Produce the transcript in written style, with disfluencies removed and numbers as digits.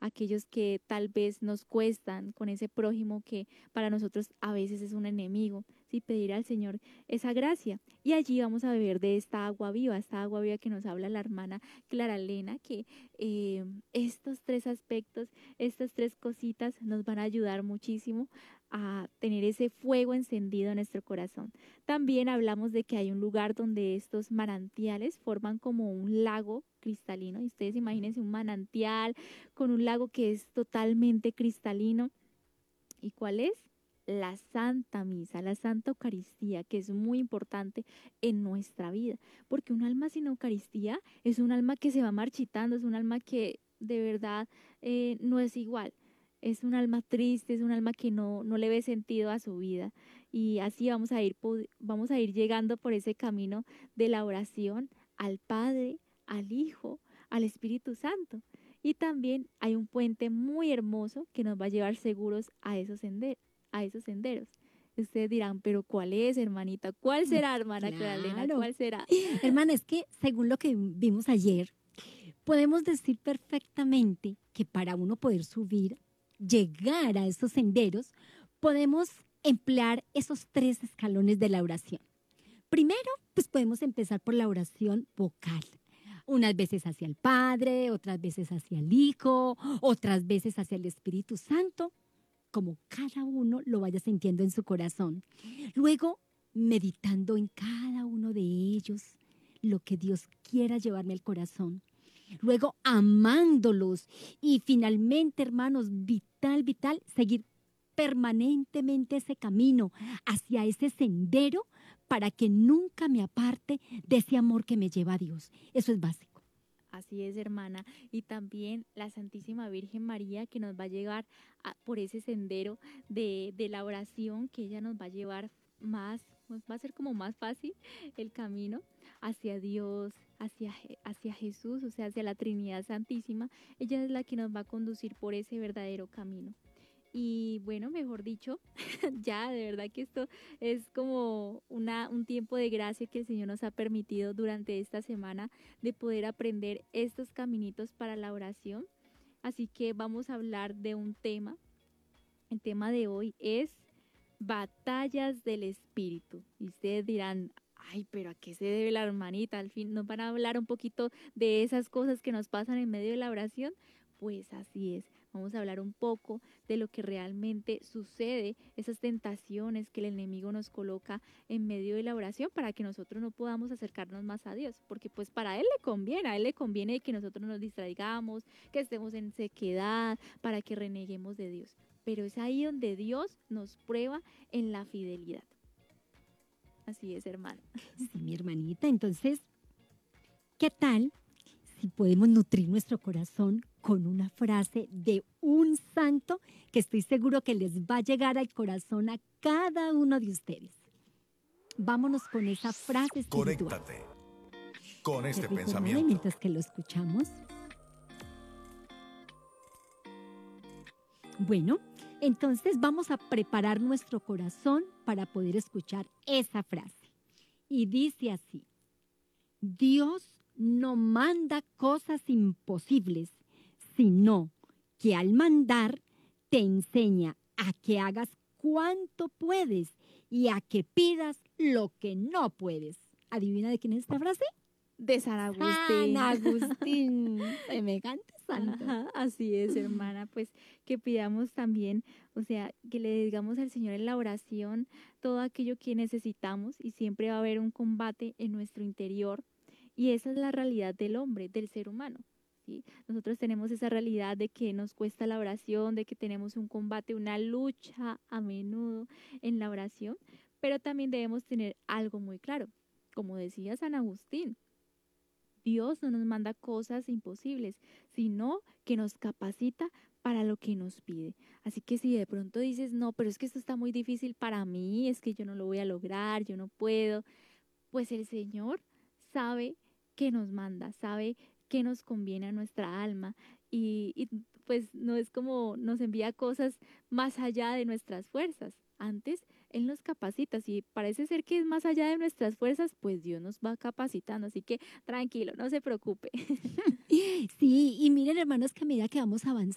aquellos que tal vez nos cuestan, con ese prójimo que para nosotros a veces es un enemigo, ¿sí? Pedir al Señor esa gracia. Y allí vamos a beber de esta agua viva que nos habla la hermana Clara Elena, que estos tres aspectos, estas tres cositas nos van a ayudar muchísimo a tener ese fuego encendido en nuestro corazón. También hablamos de que hay un lugar donde estos manantiales forman como un lago cristalino. Y ustedes imagínense un manantial con un lago que es totalmente cristalino. ¿Y cuál es? La Santa Misa, la Santa Eucaristía, que es muy importante en nuestra vida, porque un alma sin Eucaristía es un alma que se va marchitando, es un alma que de verdad no es igual, es un alma triste, es un alma que no le ve sentido a su vida. Y así vamos a ir llegando por ese camino de la oración al Padre, al Hijo, al Espíritu Santo. Y también hay un puente muy hermoso que nos va a llevar seguros a esos senderos. Ustedes dirán, pero ¿cuál es, hermanita? ¿Cuál será, hermana Clara Elena? Claro. ¿Cuál será? Hermana, es que según lo que vimos ayer, podemos decir perfectamente que para uno poder subir, llegar a esos senderos, podemos emplear esos tres escalones de la oración. Primero, pues podemos empezar por la oración vocal. Unas veces hacia el Padre, otras veces hacia el Hijo, otras veces hacia el Espíritu Santo, como cada uno lo vaya sintiendo en su corazón. Luego, meditando en cada uno de ellos, lo que Dios quiera llevarme al corazón. Luego, amándolos. Y finalmente, hermanos, vital, seguir permanentemente ese camino hacia ese sendero para que nunca me aparte de ese amor que me lleva a Dios. Eso es básico. Así es, hermana. Y también la Santísima Virgen María que nos va a llevar por ese sendero de la oración, que ella nos va a llevar más, pues, va a ser como más fácil el camino hacia Dios, hacia Jesús, o sea, hacia la Trinidad Santísima. Ella es la que nos va a conducir por ese verdadero camino. Y bueno, mejor dicho, ya de verdad que esto es como un tiempo de gracia que el Señor nos ha permitido durante esta semana de poder aprender estos caminitos para la oración. Así que vamos a hablar de un tema. El tema de hoy es batallas del espíritu. Y ustedes dirán, ay, pero ¿a qué se debe la hermanita? Al fin nos van a hablar un poquito de esas cosas que nos pasan en medio de la oración. Pues así es, vamos a hablar un poco de lo que realmente sucede, esas tentaciones que el enemigo nos coloca en medio de la oración para que nosotros no podamos acercarnos más a Dios, porque pues para él a él le conviene que nosotros nos distraigamos, que estemos en sequedad, para que reneguemos de Dios. Pero es ahí donde Dios nos prueba en la fidelidad. Así es, hermano. Sí, mi hermanita. Entonces, ¿qué tal si podemos nutrir nuestro corazón con una frase de un santo que estoy seguro que les va a llegar al corazón a cada uno de ustedes? Vámonos con esa frase espiritual. Conéctate con Qué este rico, hermana, y pensamiento. mientras que lo escuchamos. Bueno, entonces vamos a preparar nuestro corazón para poder escuchar esa frase. Y dice así: Dios no manda cosas imposibles, sino que al mandar te enseña a que hagas cuanto puedes y a que pidas lo que no puedes. ¿Adivina de quién es esta frase? De San Agustín. San Agustín, semejante santo. Ajá, así es, hermana, pues que pidamos también, o sea, que le digamos al Señor en la oración todo aquello que necesitamos, y siempre va a haber un combate en nuestro interior, y esa es la realidad del hombre, del ser humano. ¿Sí? Nosotros tenemos esa realidad de que nos cuesta la oración, de que tenemos un combate, una lucha a menudo en la oración, pero también debemos tener algo muy claro, como decía San Agustín. Dios no nos manda cosas imposibles, sino que nos capacita para lo que nos pide. Así que si de pronto dices, no, pero es que esto está muy difícil para mí, es que yo no lo voy a lograr, yo no puedo, pues el Señor sabe qué nos manda, sabe qué nos conviene a nuestra alma, y pues no es como nos envía cosas más allá de nuestras fuerzas. Antes Él nos capacita. Si parece ser que es más allá de nuestras fuerzas, pues Dios nos va capacitando. Así que tranquilo, no se preocupe. Sí, y miren, hermanos, que a medida que vamos avanzando,